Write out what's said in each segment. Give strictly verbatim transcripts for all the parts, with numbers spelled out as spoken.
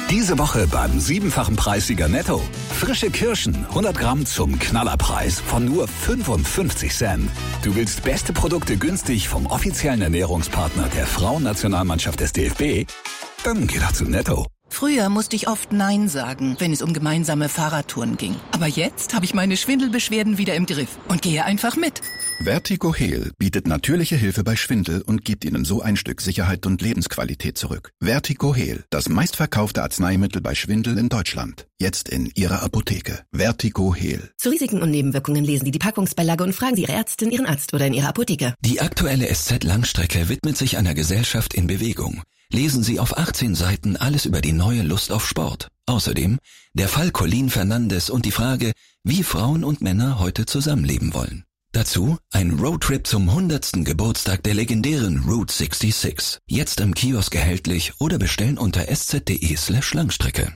Diese Woche beim siebenfachen Preissieger Netto. Frische Kirschen, hundert Gramm zum Knallerpreis von nur fünfundfünfzig Cent. Du willst beste Produkte günstig vom offiziellen Ernährungspartner der Frauennationalmannschaft des D F B? Dann geh doch zu Netto. Früher musste ich oft Nein sagen, wenn es um gemeinsame Fahrradtouren ging. Aber jetzt habe ich meine Schwindelbeschwerden wieder im Griff und gehe einfach mit. Vertigo Heal bietet natürliche Hilfe bei Schwindel und gibt Ihnen so ein Stück Sicherheit und Lebensqualität zurück. Vertigo Heal, das meistverkaufte Arzneimittel bei Schwindel in Deutschland. Jetzt in Ihrer Apotheke. Vertigo Heal. Zu Risiken und Nebenwirkungen lesen Sie die Packungsbeilage und fragen Sie Ihre Ärztin, Ihren Arzt oder in Ihrer Apotheke. Die aktuelle S Z-Langstrecke widmet sich einer Gesellschaft in Bewegung. Lesen Sie auf achtzehn Seiten alles über die neue Lust auf Sport. Außerdem der Fall Colleen Fernandes und die Frage, wie Frauen und Männer heute zusammenleben wollen. Dazu ein Roadtrip zum hundertsten Geburtstag der legendären Route sechsundsechzig. Jetzt im Kiosk erhältlich oder bestellen unter sz.de slash Langstrecke.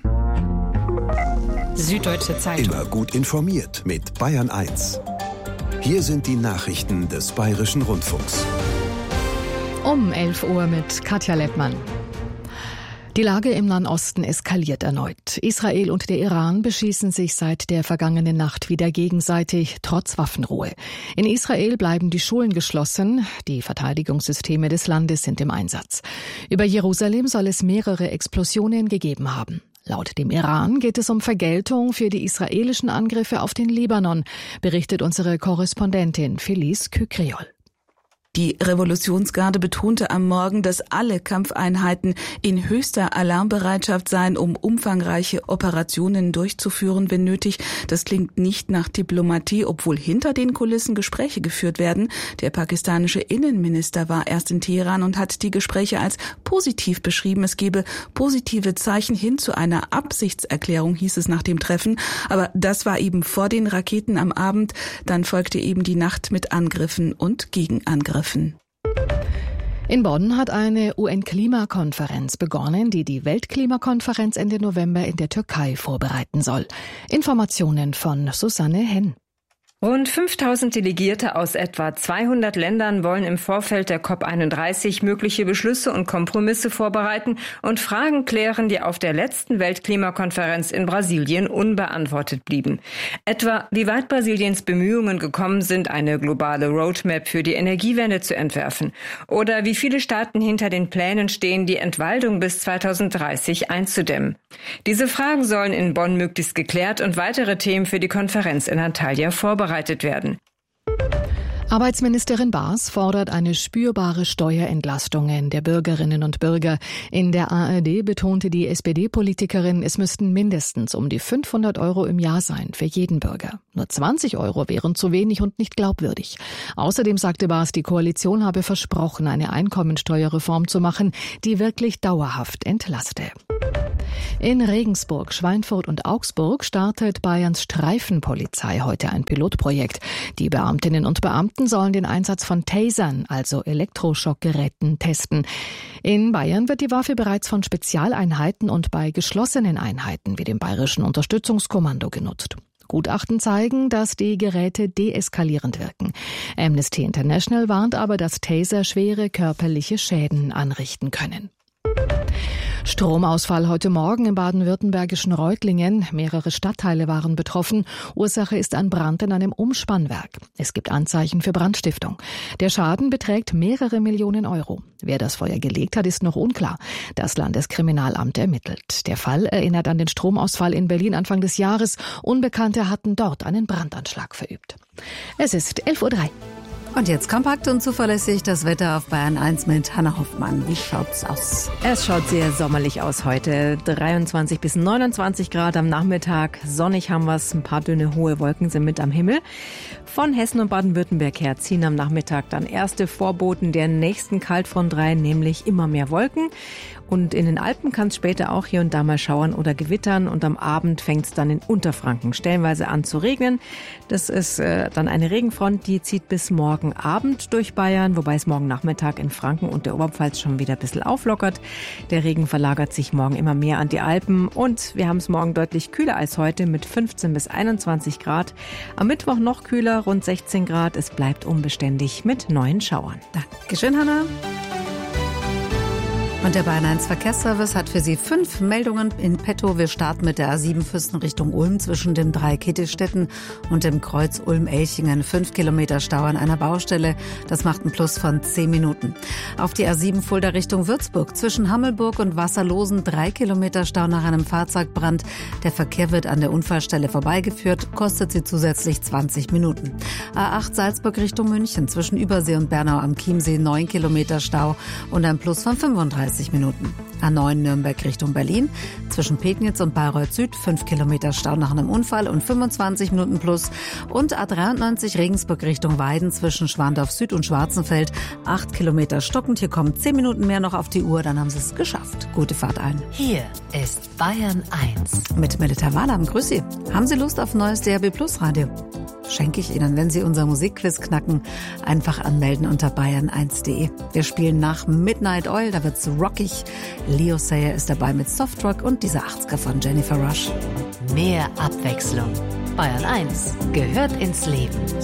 Süddeutsche Zeitung. Immer gut informiert mit Bayern eins. Hier sind die Nachrichten des Bayerischen Rundfunks. Um elf Uhr mit Katja Lettmann. Die Lage im Nahen Osten eskaliert erneut. Israel und der Iran beschießen sich seit der vergangenen Nacht wieder gegenseitig, trotz Waffenruhe. In Israel bleiben die Schulen geschlossen, die Verteidigungssysteme des Landes sind im Einsatz. Über Jerusalem soll es mehrere Explosionen gegeben haben. Laut dem Iran geht es um Vergeltung für die israelischen Angriffe auf den Libanon, berichtet unsere Korrespondentin Felice Kükriol. Die Revolutionsgarde betonte am Morgen, dass alle Kampfeinheiten in höchster Alarmbereitschaft seien, um umfangreiche Operationen durchzuführen, wenn nötig. Das klingt nicht nach Diplomatie, obwohl hinter den Kulissen Gespräche geführt werden. Der pakistanische Innenminister war erst in Teheran und hat die Gespräche als positiv beschrieben. Es gebe positive Zeichen hin zu einer Absichtserklärung, hieß es nach dem Treffen. Aber das war eben vor den Raketen am Abend. Dann folgte eben die Nacht mit Angriffen und Gegenangriffen. In Bonn hat eine U N-Klimakonferenz begonnen, die die Weltklimakonferenz Ende November in der Türkei vorbereiten soll. Informationen von Susanne Henn. Rund fünftausend Delegierte aus etwa zweihundert Ländern wollen im Vorfeld der COP einunddreißig mögliche Beschlüsse und Kompromisse vorbereiten und Fragen klären, die auf der letzten Weltklimakonferenz in Brasilien unbeantwortet blieben. Etwa, wie weit Brasiliens Bemühungen gekommen sind, eine globale Roadmap für die Energiewende zu entwerfen. Oder wie viele Staaten hinter den Plänen stehen, die Entwaldung bis zweitausenddreißig einzudämmen. Diese Fragen sollen in Bonn möglichst geklärt und weitere Themen für die Konferenz in Antalya vorbereitet werden. Arbeitsministerin Baas fordert eine spürbare Steuerentlastung der Bürgerinnen und Bürger. In der A R D betonte die S P D-Politikerin, es müssten mindestens um die fünfhundert Euro im Jahr sein für jeden Bürger. Nur zwanzig Euro wären zu wenig und nicht glaubwürdig. Außerdem sagte Baas, die Koalition habe versprochen, eine Einkommensteuerreform zu machen, die wirklich dauerhaft entlaste. In Regensburg, Schweinfurt und Augsburg startet Bayerns Streifenpolizei heute ein Pilotprojekt. Die Beamtinnen und Beamten sollen den Einsatz von Tasern, also Elektroschockgeräten, testen. In Bayern wird die Waffe bereits von Spezialeinheiten und bei geschlossenen Einheiten wie dem Bayerischen Unterstützungskommando genutzt. Gutachten zeigen, dass die Geräte deeskalierend wirken. Amnesty International warnt aber, dass Taser schwere körperliche Schäden anrichten können. Stromausfall heute Morgen im baden-württembergischen Reutlingen. Mehrere Stadtteile waren betroffen. Ursache ist ein Brand in einem Umspannwerk. Es gibt Anzeichen für Brandstiftung. Der Schaden beträgt mehrere Millionen Euro. Wer das Feuer gelegt hat, ist noch unklar. Das Landeskriminalamt ermittelt. Der Fall erinnert an den Stromausfall in Berlin Anfang des Jahres. Unbekannte hatten dort einen Brandanschlag verübt. Es ist elf Uhr drei. Und jetzt kompakt und zuverlässig das Wetter auf Bayern eins mit Hanna Hoffmann. Wie schaut's aus? Es schaut sehr sommerlich aus heute. dreiundzwanzig bis neunundzwanzig Grad am Nachmittag. Sonnig haben wir es. Ein paar dünne, hohe Wolken sind mit am Himmel. Von Hessen und Baden-Württemberg her ziehen am Nachmittag dann erste Vorboten der nächsten Kaltfront rein, nämlich immer mehr Wolken. Und in den Alpen kann es später auch hier und da mal schauern oder gewittern. Und am Abend fängt es dann in Unterfranken stellenweise an zu regnen. Das ist äh, dann eine Regenfront, die zieht bis morgen Abend durch Bayern, wobei es morgen Nachmittag in Franken und der Oberpfalz schon wieder ein bisschen auflockert. Der Regen verlagert sich morgen immer mehr an die Alpen und wir haben es morgen deutlich kühler als heute mit fünfzehn bis einundzwanzig Grad. Am Mittwoch noch kühler, rund sechzehn Grad. Es bleibt unbeständig mit neuen Schauern. Dankeschön, Hanna. Und der Bayern eins Verkehrsservice hat für Sie fünf Meldungen in petto. Wir starten mit der A sieben Füssen Richtung Ulm zwischen den drei Kittelstädten und dem Kreuz Ulm-Elchingen. Fünf Kilometer Stau an einer Baustelle. Das macht einen Plus von zehn Minuten. Auf die A sieben Fulda Richtung Würzburg zwischen Hammelburg und Wasserlosen. Drei Kilometer Stau nach einem Fahrzeugbrand. Der Verkehr wird an der Unfallstelle vorbeigeführt. Kostet Sie zusätzlich zwanzig Minuten. A acht Salzburg Richtung München zwischen Übersee und Bernau am Chiemsee. Neun Kilometer Stau und ein Plus von fünfunddreißig Minuten. A neun Nürnberg Richtung Berlin. Zwischen Pegnitz und Bayreuth Süd fünf Kilometer Stau nach einem Unfall und fünfundzwanzig Minuten plus. Und A dreiundneunzig Regensburg Richtung Weiden zwischen Schwandorf Süd und Schwarzenfeld. acht Kilometer stockend. Hier kommen zehn Minuten mehr noch auf die Uhr. Dann haben Sie es geschafft. Gute Fahrt allen. Hier ist Bayern eins. Mit Melita Wahlam. Grüß Sie. Haben Sie Lust auf neues D A B Plus Radio? Schenke ich Ihnen, wenn Sie unser Musikquiz knacken. Einfach anmelden unter bayern eins punkt de. Wir spielen nach Midnight Oil, da wird's rockig. Leo Sayer ist dabei mit Softrock und dieser achtziger von Jennifer Rush. Mehr Abwechslung. Bayern eins gehört ins Leben.